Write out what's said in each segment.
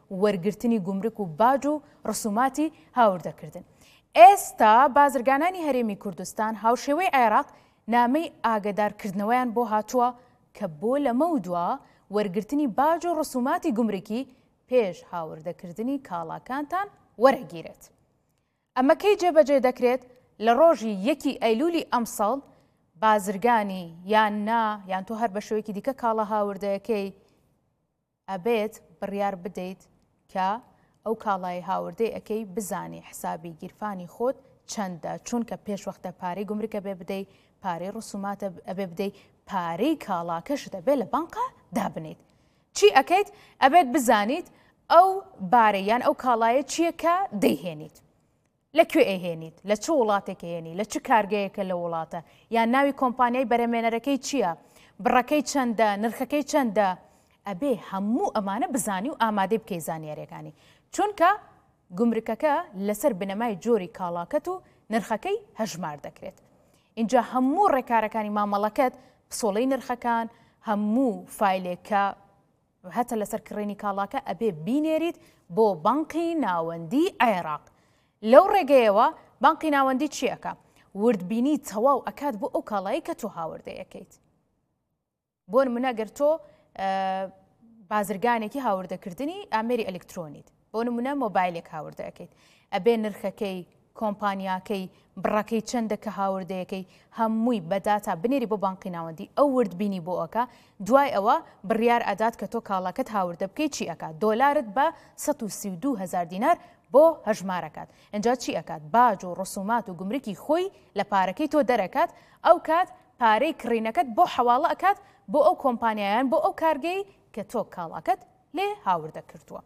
وەرگرتنی گومرک و باج و ڕسوماتی هاوردەکردن. ئێستا بازرگانانی هەرێمی کوردستان هاوشێوەی عێراق نامەی ئاگادارکردنەوەیان بۆ هاتووە کە بۆ لەمە دووە وەرگرتنی باج و ڕسوماتی گومرکی پێش هاوردەکردنی کاڵاکانتان وەرەگیرێت. ئەمە کەی جێبەجێ دەکرێت؟ لە ڕۆژی 1 ئەیلولی ئەم ساڵ بازرگانی یان تۆ هەر بە شێوەیەکی دیکە کاڵە هاوردەیەکەی ئەبێت بڕیار بدەیت کە ئەو کاڵای هاوردەی ئەەکەی بزانێ حسابی گیرفانی خۆت چەندە، چونکە پێش وەختە پارەی گومرکە بێ بدەیت، پارەی ڕسوماتە ئەبێ بدەیت، پارەی کاڵاکەش دەبێت لە بانقە دابنیت. چی ئەەکەیت؟ ئەبێت بزانیت ئەو بارەیان ئەو کاڵایە چییە کە دەیهێنیت، لەکوێ ئەهێنیت، لە چه وڵاتێک هێنی، لە چ کارگەیەکە لە وڵاتە، یان ناوی کۆمپانیای بەرهەمێنەرەکەی چییە، بڕەکەی چەندە، نرخەکەی چەندە. ئەبێ هەموو ئەمانە بزانی و ئامادەی بکەی زانیاریەکانی، چونکە گومرکەکە لەسەر بنەمای جۆری کاڵاکەت و نرخەکەی هەژمار دەکرێت. اینجا هەموو ڕێکارەکانی مامەڵەکەت پسۆڵەی نرخەکان، هەموو فایلێکە هەتە لەسەر کڕێنی کاڵاکە ئەبێ بینێریت بۆ بانقی ناوەندی عێراق. لەو ڕێگەیەوە بانقی ناوەندی چیەکە؟ وردبینی تەواو ئەکات بۆ ئەو کاڵایی کە تۆ هاوردەیەکەیت. بۆ نمونە گەر تۆ بازرگانێکی هاوردەکردنی ئامێری ئەلکترۆنیت، بۆ نمونە مۆبایلێک هاوردەکەیت، ئەبێ نرخەکەی کۆمپانیاکەی بڕەکەی چەندە کە هاوردەیەکەی هەمووی بەداتا بنێری بۆ بانقی ناوەندی ئەو وردبینی بۆ ئەکا. دوای ئەوە بڕیار ئەدات کە تۆ کاڵاکەت هاوردە بکەی چی ئەکات؟ دۆلارت بە 132,000 دینار بۆ هەژمارەکات. ئەجا چی ئەکات؟ باج و ڕسومات و گومرکی خۆی لە پارەکەی تۆ دەرەکات. ئەو کات پارەی کڕینەکەت بۆ حەواڵە ئەکات بۆ ئەو کۆمپانیایان، بۆ ئەو کارگەی کە تۆ کاڵاکەت لێ هاوردە کردووە.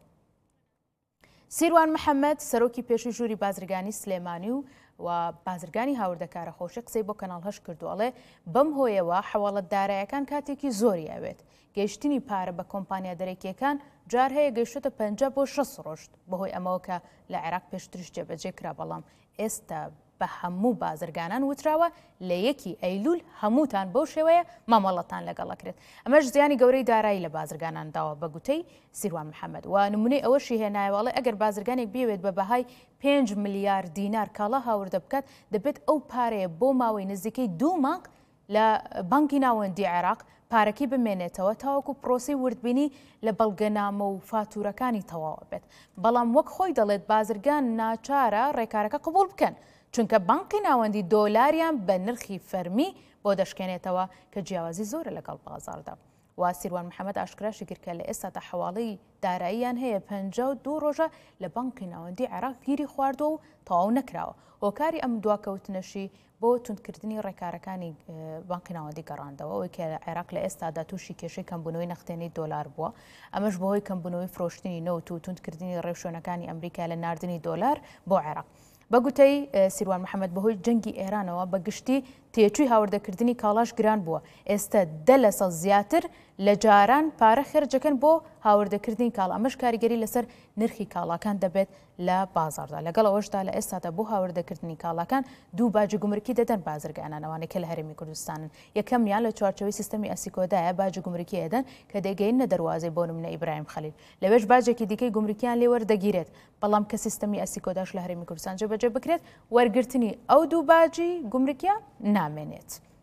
سیروان محەممەد سەرۆکی پێشووی ژووری بازرگانی سلێمانی و بازرگانی هاوردەکارە خۆشی قسەی بۆ کەناڵ هەش کردووەڵێ بەم هۆیەوە حەواڵەتدارایەکان کاتێکی زۆری ئەوێت گەیشتنی پارە بە کۆمپانیا دەرەکیەکان جار هەیە گەیشتە 50 بۆ 60 ڕۆژ بەهۆی ئەمەوە کە لە عێراق پێشترش جێبەجێ کرا، بەڵام ئێستا بە هەموو بازرگانان وتراوە لە 1 ئەیلول هەمووتان بەو شێوەیە مامەڵەتان لەگەڵەکرێت. ئەمەش زیانی گەورەی دارایی لە بازرگانان داوە بە گوتەی سیروان محەممەد. و نمونەی ئەوەشی هێنایەوەڵێ ئەگەر بازرگانێک بێوێت بە بەهای 5 ملیار دینار کاڵا هاوردە بکات، دەبێت ئەو پارەیە بۆ ماوەی نزیکەی 2 مانگ لە بانکی ناوەندی عێراق پارەکەی بمێنێتەوە تاوەکو پرۆسی وردبینی لە بەڵگەنامە و فاتورەکانی تەواوە بێت. بەڵام وەک خۆی دەڵێت بازرگان ناچارە ڕێکارەکە قبول بکەن، چونکە بانقی ناوەندی دۆلاریان بە نرخی فەرمی بۆ دەشکێنێتەوە کە جیاوازی زۆرە لەگەڵ بازاردا. و سیروان محەممەد ئاشکراشی کرد کە لە ئێستا تا حواڵەی داراییان هەیە 52 ڕۆژە لە بانقی ناوەندی عێراق گیری خواردووە و تەواو نەکراوە. هۆکاری ئەم دواکەوتنەشی بۆ توندکردنی ڕێکارەکانی بانقی ناوەندی گەڕاندەوە، ئەوەی کە عێراق لە ئێستادا تووشی کێشەی کەمبوونەوەی نەختێنەی دۆلار بووە. ئەمەش بەهۆی کەمبوونەوەی فرۆشتنی نەوت و توندکردنی ڕێوشۆنەکانی ئەمریکا لە ناردنی دۆلار بۆ عێراق. بە گوتەی سیروان محەممەد بەهۆی جەنگی ئێرانەوە بە گشتی تێچووی هاوردەکردنی کاڵاش گران بووە. ئێستا 10% زیاتر لە جاران پارە خێرجەکەن بۆ هاوردەکردنی کاڵ. ئەمەش کاریگەری لەسەر نرخی کاڵاکان دەبێت لە بازاردا. لەگەڵ ئەوەشدا لە ئێستادا بۆ هاوردەکردنی کاڵاکان 2 باجی گومرکی دەدەن بازرگانانەوانێک کە لە هەرێمی کوردستانن. یەکەمیان لە چوارچەوەی سیستەمی ئەسیکۆدایە باجی گومرکی ئەدەن کە دەیگەینە دەواازەی بۆ نمونە ئیبراهیم خەلیل. لەوێش باجێکی دیکەی گومرکیان لێ وەردەگیرێت، بەڵام کە سیستەمی ئەسیکۆداش لە هەرێمی کوردستان جێبەجێ بکرێت وەرگرتنی ئەو 2 باجی گومرکیان نامێنێت.